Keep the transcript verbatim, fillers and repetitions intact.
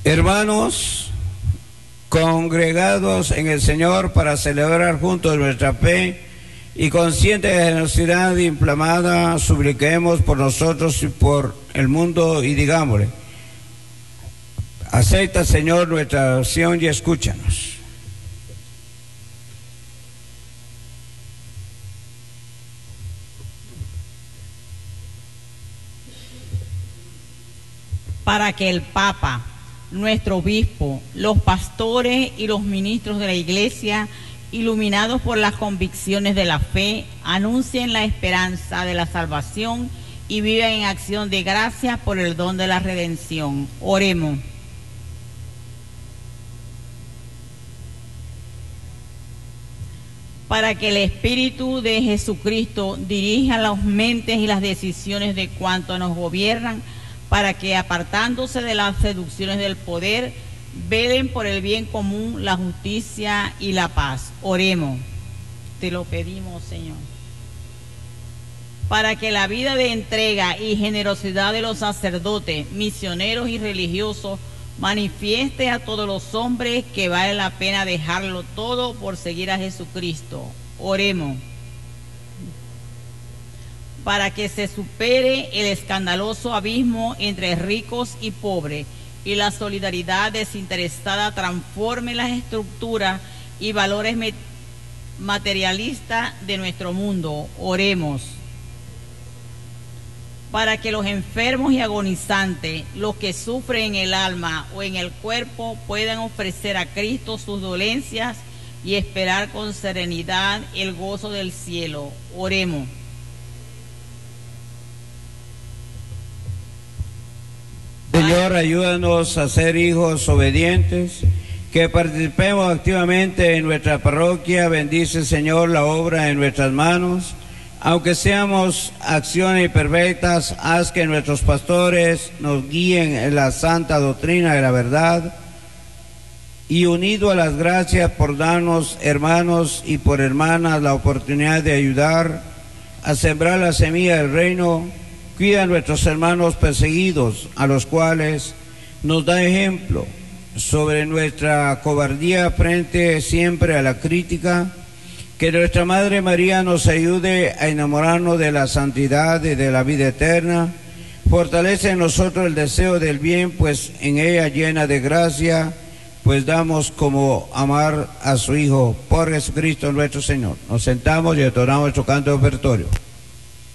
Hermanos, congregados en el Señor para celebrar juntos nuestra fe y consciente de generosidad inflamada, supliquemos por nosotros y por el mundo y digámosle: acepta, Señor, nuestra oración y escúchanos. Para que el Papa, nuestro obispo, los pastores y los ministros de la Iglesia, iluminados por las convicciones de la fe, anuncien la esperanza de la salvación y vivan en acción de gracias por el don de la redención. Oremos. Para que el Espíritu de Jesucristo dirija las mentes y las decisiones de cuantos nos gobiernan, para que, apartándose de las seducciones del poder, velen por el bien común, la justicia y la paz. Oremos. Te lo pedimos, Señor. Para que la vida de entrega y generosidad de los sacerdotes, misioneros y religiosos manifieste a todos los hombres que vale la pena dejarlo todo por seguir a Jesucristo. Oremos. Para que se supere el escandaloso abismo entre ricos y pobres y la solidaridad desinteresada transforme las estructuras y valores materialistas de nuestro mundo. Oremos. Para que los enfermos y agonizantes, los que sufren en el alma o en el cuerpo, puedan ofrecer a Cristo sus dolencias y esperar con serenidad el gozo del cielo. Oremos. Señor, ayúdanos a ser hijos obedientes, que participemos activamente en nuestra parroquia. Bendice, Señor, la obra de nuestras manos. Aunque seamos acciones imperfectas, haz que nuestros pastores nos guíen en la santa doctrina de la verdad. Y unido a las gracias por darnos, hermanos y por hermanas, la oportunidad de ayudar a sembrar la semilla del reino, cuida a nuestros hermanos perseguidos, a los cuales nos da ejemplo sobre nuestra cobardía frente siempre a la crítica. Que nuestra Madre María nos ayude a enamorarnos de la santidad y de la vida eterna. Fortalece en nosotros el deseo del bien, pues en ella llena de gracia, pues damos como amar a su Hijo por Jesucristo nuestro Señor. Nos sentamos y entonamos nuestro canto ofertorio.